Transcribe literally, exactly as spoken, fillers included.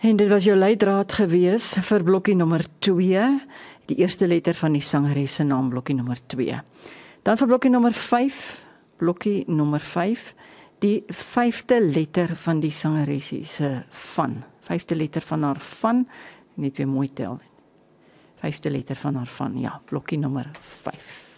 En dit was jou leidraad gewees vir blokkie nommer twee, die eerste letter van die sangeres se naam, blokkie nommer twee. Dan vir blokkie nommer vyf, blokkie nommer vyf, die vyfde letter van die sangeres se van. Vyfde letter van haar van, net weer mooi tel. Vyfde letter van haar van, ja, blokkie nommer vyf.